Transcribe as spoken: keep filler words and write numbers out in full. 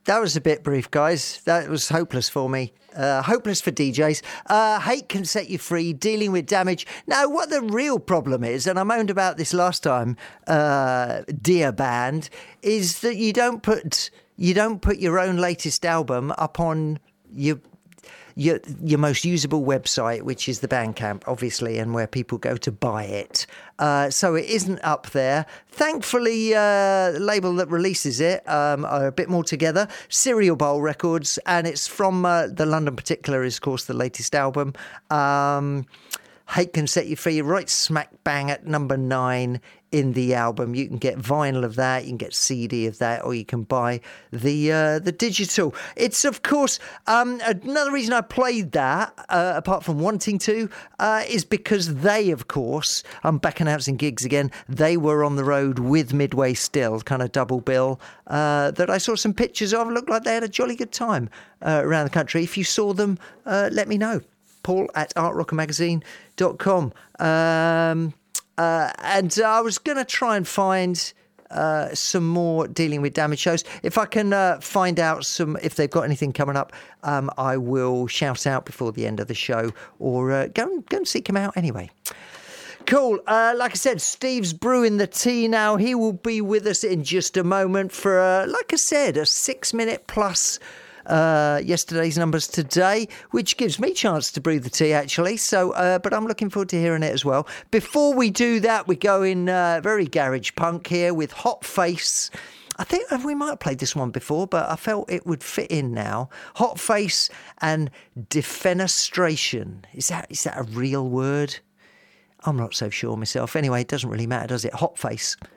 that was a bit brief, guys. That was hopeless for me. Uh, hopeless for D Js. Uh, hate can set you free, dealing with damage. Now, what the real problem is, and I moaned about this last time, uh, dear band, is that you don't put you don't put your own latest album up on your your your most usable website, which is the Bandcamp, obviously, and where people go to buy it. Uh, so it isn't up there. Thankfully, uh, the label that releases it um, are a bit more together. Cereal Bowl Records, and it's from uh, the London Particular is, of course, the latest album. Um, Hate Can Set You Free, right smack bang at number nine in the album. You can get vinyl of that, you can get C D of that, or you can buy the uh, the digital. It's, of course, um, another reason I played that, uh, apart from wanting to, uh, is because they, of course, I'm back announcing gigs again, they were on the road with Midway Still, kind of double bill, uh, that I saw some pictures of. Looked like they had a jolly good time uh, around the country. If you saw them, uh, let me know. Paul at art rocker magazine dot com. Um, uh, and I was going to try and find uh, some more Dealing with Damage shows. If I can uh, find out some, if they've got anything coming up, um, I will shout out before the end of the show, or uh, go, and, go and seek them out anyway. Cool. Uh, like I said, Steve's brewing the tea now. He will be with us in just a moment for, uh, like I said, a six-minute plus Uh, yesterday's numbers today, which gives me a chance to brew the tea, actually. So, uh, but I'm looking forward to hearing it as well. Before we do that, we go in uh, very garage punk here with Hot Face. I think we might have played this one before, but I felt it would fit in now. Hot Face and Defenestration. Is that is that a real word? I'm not so sure myself. Anyway, it doesn't really matter, does it? Hot Face.